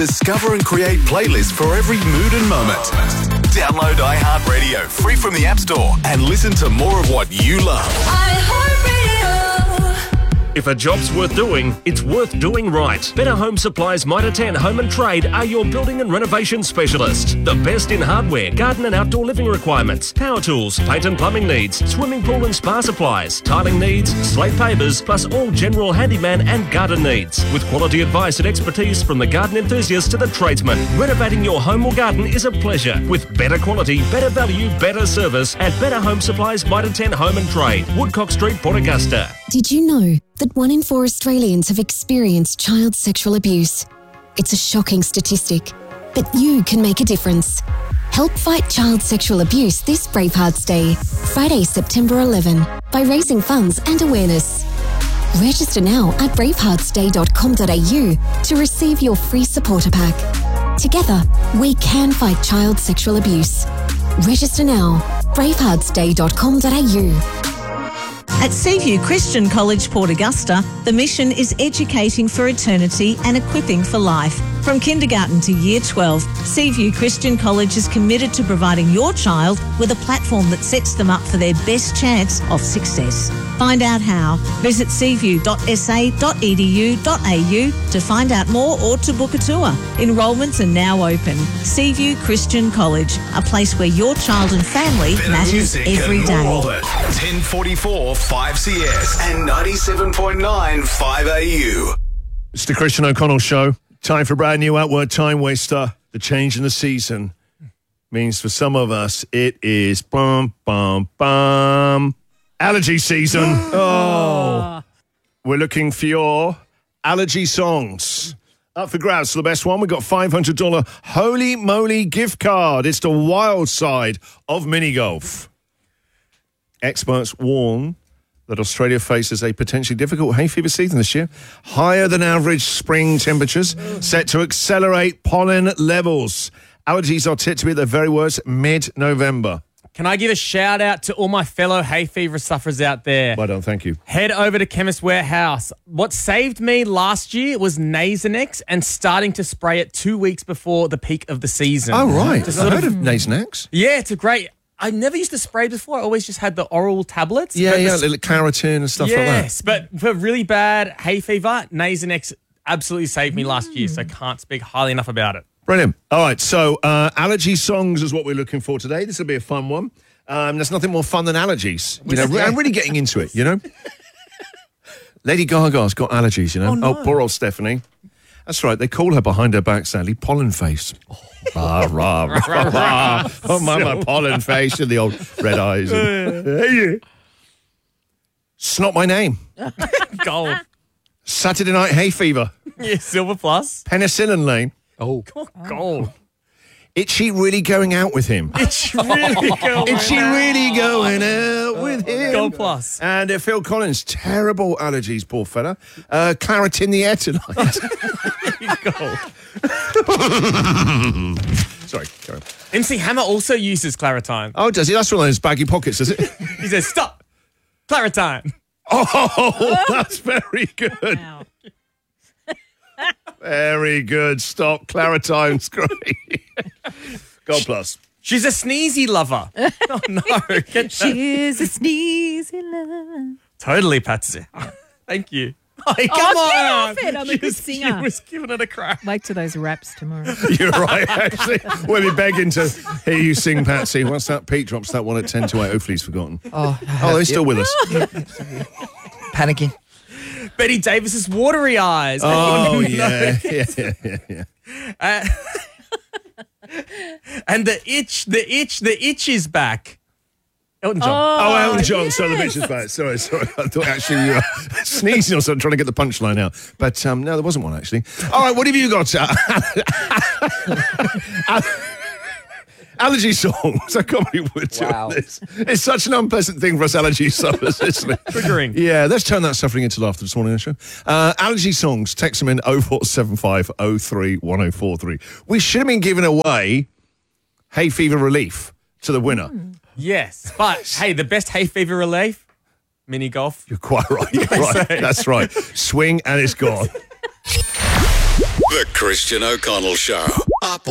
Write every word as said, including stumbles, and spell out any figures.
Discover and create playlists for every mood and moment. Download iHeartRadio free from the App Store and listen to more of what you love. If a job's worth doing, it's worth doing right. Better Home Supplies Mitre ten Home and Trade are your building and renovation specialist. The best in hardware, garden and outdoor living requirements, power tools, paint and plumbing needs, swimming pool and spa supplies, tiling needs, slate pavers, plus all general handyman and garden needs. With quality advice and expertise from the garden enthusiast to the tradesman, renovating your home or garden is a pleasure. With better quality, better value, better service at Better Home Supplies Mitre ten Home and Trade, Woodcock Street, Port Augusta. Did you know that one in four Australians have experienced child sexual abuse? It's a shocking statistic, but you can make a difference. Help fight child sexual abuse this Bravehearts Day, Friday, September eleventh, by raising funds and awareness. Register now at bravehearts day dot com dot a u to receive your free supporter pack. Together, we can fight child sexual abuse. Register now, bravehearts day dot com dot a u. At Seaview Christian College, Port Augusta, the mission is educating for eternity and equipping for life. From kindergarten to year twelve, Seaview Christian College is committed to providing your child with a platform that sets them up for their best chance of success. Find out how. Visit seaview dot s a dot e d u dot a u to find out more or to book a tour. Enrolments are now open. Seaview Christian College, a place where your child and family Better matters music every and day. more of it. ten forty-four five C S and ninety-seven point nine five A U. It's the Christian O'Connell Show. Time for a brand new Outward Time Waster. The change in the season means for some of us it is bum, bum, bum. Allergy season. Oh. We're looking for your allergy songs. Up for grabs for the best one. We've got five hundred dollars Holy Moly gift card. It's the wild side of mini golf. Experts warn that Australia faces a potentially difficult hay fever season this year. Higher than average spring temperatures set to accelerate pollen levels. Allergies are tipped to be at their very worst mid-November. Can I give a shout out to all my fellow hay fever sufferers out there? Well done, thank you. Head over to Chemist Warehouse. What saved me last year was Nasonex and starting to spray it two weeks before the peak of the season. Oh, right. Just I've sort heard of- of Nasonex. Yeah, it's a great... I never used to spray before. I always just had the oral tablets. Yeah, But yeah, the- little Claritin and stuff like that. Yes, but for really bad hay fever, Nasonex absolutely saved me last year, so I can't speak highly enough about it. Brilliant. All right, so uh, allergy songs is what we're looking for today. This will be a fun one. Um, there's nothing more fun than allergies. You know, I'm really getting into it, you know. Lady Gaga's got allergies, you know. Oh, no. Oh, poor old Stephanie. That's right. They call her behind her back, sadly, pollen face. Oh, rah, rah, rah, rah, rah. Oh, my, my pollen face and the old red eyes. And, Snot my name. Gold. Saturday Night Hay Fever. Yeah, Silver Plus. Penicillin Lane. Oh, gold. Itchy really going out with him. It's really going Is she really going out with him? Gold Plus. And uh, Phil Collins, terrible allergies, poor fella. Uh, Claret in the air tonight. Sorry, carry on. M C Hammer also uses Claritine. Oh, does he? That's one of those baggy pockets, is it? He says, stop. Claritine. Oh, that's very good. Wow. Very good. Stop. Claritine's great. God plus. She's a sneezy lover. Oh, no. Get that. She is a sneezy lover. Totally, Patsy. Thank you. Oh, come get on. off it. I'm a She good was- singer. She was giving it a crack. Wait till those raps tomorrow. You're right, actually. We'll be begging to hear you sing, Patsy. What's that? Pete drops that one at ten to eight. Hopefully he's forgotten. Oh, Oh, he's still with us. panicking. Betty Davis's watery eyes. Oh, yeah. yeah, yeah, yeah, yeah. Uh, and the itch, the itch, the itch is back. Elton John. Oh, Elton John. Sorry, the bitch is back. Sorry, sorry. I thought actually you were sneezing or something, trying to get the punchline out. But um, no, there wasn't one, actually. All right, what have you got? Allergy songs. I can't believe we're doing Wow. this. It's such an unpleasant thing for us allergy sufferers, isn't it? Triggering. Yeah, let's turn that suffering into laughter this morning on the show. Uh, allergy songs. Text them in oh four seven five oh three one oh four three. We should have been giving away hay fever relief to the winner. Yes. But, hey, the best hay fever relief, mini golf. You're quite right. You're right. That's right. Swing and it's gone. The Christian O'Connell Show. Up